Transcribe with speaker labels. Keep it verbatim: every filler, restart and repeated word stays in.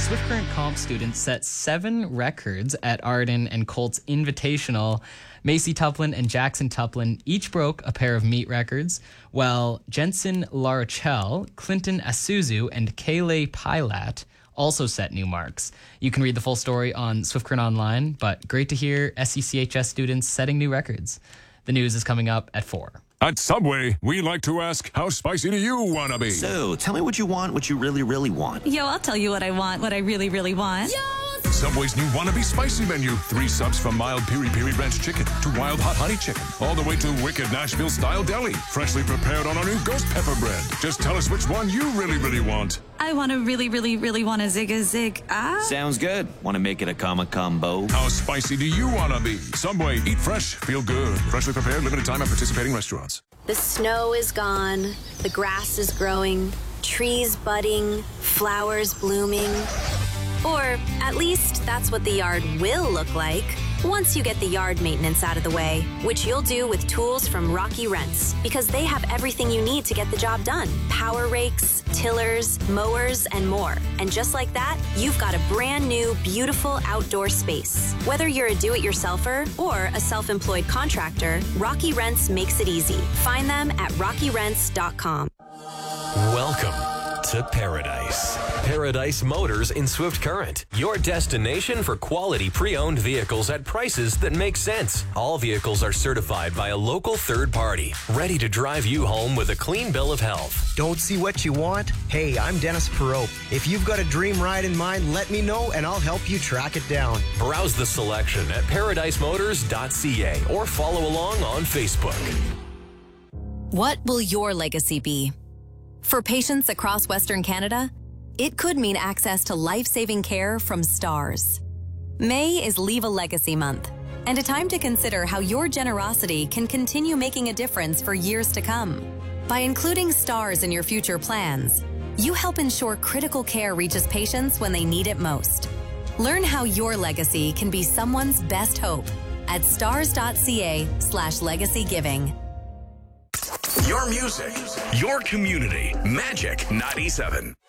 Speaker 1: Swift Current Comp students set seven records at Arden and Colts Invitational. Macy Tuplin and Jackson Tuplin each broke a pair of meet records, while Jensen Larochelle, Clinton Asuzu, and Kayle Pilat also set new marks. You can read the full story on Swift Current Online, but great to hear S E C H S students setting new records. The news is coming up at four.
Speaker 2: At Subway, we like to ask, how spicy do you want to be?
Speaker 3: So, tell me what you want, what you really, really want.
Speaker 4: Yo, I'll tell you what I want, what I really, really want. Yo!
Speaker 2: Subway's new Wannabe Spicy menu. Three subs from mild piri-piri ranch chicken to wild hot honey chicken, all the way to wicked Nashville-style deli, freshly prepared on our new ghost pepper bread. Just tell us which one you really, really want.
Speaker 4: I want to really, really, really want a zig a zig. Ah.
Speaker 3: Sounds good. Want to make it a comma combo?
Speaker 2: How spicy do you want to be? Subway, eat fresh, feel good. Freshly prepared, limited time at participating restaurants.
Speaker 5: The snow is gone, the grass is growing, trees budding, flowers blooming. Or at least that's what the yard will look like once you get the yard maintenance out of the way, which you'll do with tools from Rocky Rents, because they have everything you need to get the job done. Power rakes, tillers, mowers, and more. And just like that, you've got a brand new, beautiful outdoor space. Whether you're a do-it-yourselfer or a self-employed contractor, Rocky Rents makes it easy. Find them at rocky rents dot com.
Speaker 6: Welcome to Paradise. Paradise Motors in Swift Current. Your destination for quality pre-owned vehicles at prices that make sense. All vehicles are certified by a local third party, ready to drive you home with a clean bill of health.
Speaker 7: Don't see what you want? Hey, I'm Dennis Perot. If you've got a dream ride in mind, let me know and I'll help you track it down.
Speaker 6: Browse the selection at paradise motors dot c a or follow along on Facebook.
Speaker 8: What will your legacy be? For patients across Western Canada, it could mean access to life-saving care from STARS. May is Leave a Legacy Month, and a time to consider how your generosity can continue making a difference for years to come. By including STARS in your future plans, you help ensure critical care reaches patients when they need it most. Learn how your legacy can be someone's best hope at stars dot c a slash legacy giving.
Speaker 9: Your music, your community, Magic ninety-seven.